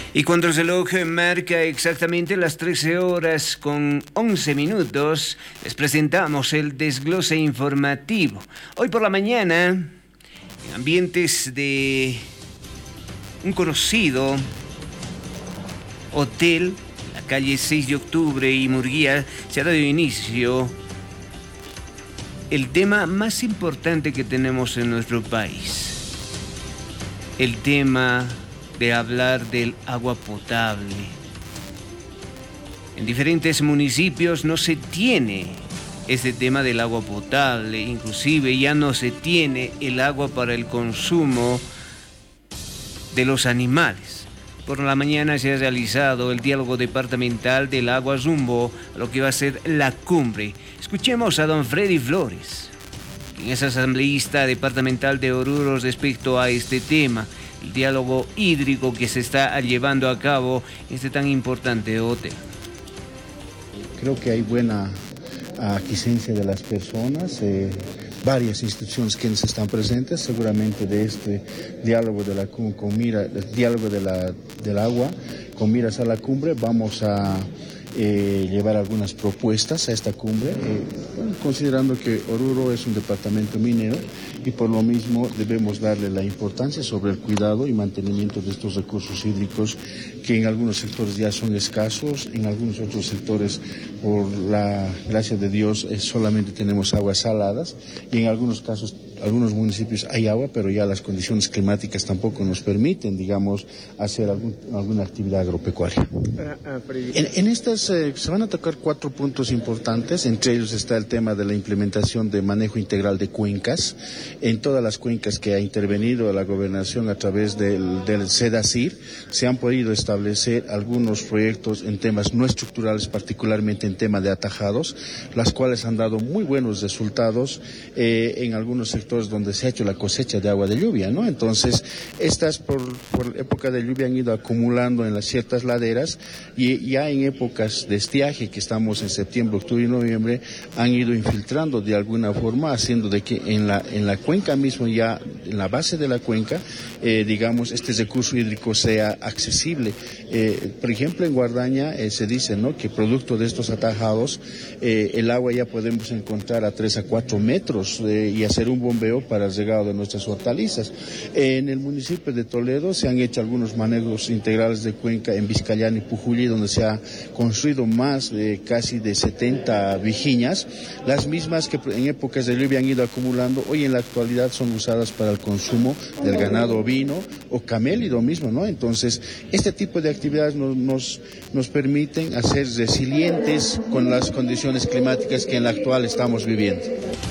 Y cuando el reloj marca exactamente las 13 horas con 11 minutos, les presentamos el desglose informativo. Hoy por la mañana, en ambientes de un conocido hotel, la calle 6 de octubre y Murguía, se ha dado inicio el tema más importante que tenemos en nuestro país. El tema de hablar del agua potable. En diferentes municipios no se tiene este tema del agua potable, inclusive ya no se tiene el agua para el consumo de los animales. Por la mañana se ha realizado el diálogo departamental del agua rumbo a lo que va a ser la cumbre. Escuchemos a don Freddy Flores, quien es asambleísta departamental de Oruro respecto a este tema, el diálogo hídrico que se está llevando a cabo en este tan importante hotel. Creo que hay buena aquiescencia de las personas, varias instituciones que están presentes, seguramente de este diálogo diálogo del agua con miras a la cumbre. Vamos a llevar algunas propuestas a esta cumbre, considerando que Oruro es un departamento minero y por lo mismo debemos darle la importancia sobre el cuidado y mantenimiento de estos recursos hídricos que en algunos sectores ya son escasos, en algunos otros sectores, por la gracia de Dios, solamente tenemos aguas saladas y en algunos casos, algunos municipios hay agua, pero ya las condiciones climáticas tampoco nos permiten, digamos, hacer alguna actividad agropecuaria. En estas se van a tocar 4 puntos importantes, entre ellos está el tema de la implementación de manejo integral de cuencas. En todas las cuencas que ha intervenido la gobernación a través del SEDACIR, se han podido establecer algunos proyectos en temas no estructurales, particularmente en tema de atajados, las cuales han dado muy buenos resultados en algunos sectores donde se ha hecho la cosecha de agua de lluvia, ¿no? Entonces, estas por época de lluvia han ido acumulando en las ciertas laderas y ya en épocas de estiaje, que estamos en septiembre, octubre y noviembre, han ido infiltrando de alguna forma, haciendo de que en la cuenca mismo, ya en la base de la cuenca, digamos, este recurso hídrico sea accesible. Por ejemplo, en Guardaña se dice, ¿no?, que producto de estos atajados, el agua ya podemos encontrar a 3 a 4 metros y hacer un bombeo para el regado de nuestras hortalizas. En el municipio de Toledo se han hecho algunos manejos integrales de cuenca en Vizcayán y Pujulí, donde se ha construido más de casi de 70 vijiñas, las mismas que en épocas de lluvia han ido acumulando, hoy en la actualidad son usadas para el consumo del ganado ovino o camélido mismo, ¿no? Entonces, este tipo de actividades nos permiten hacer resilientes con las condiciones climáticas que en la actual estamos viviendo.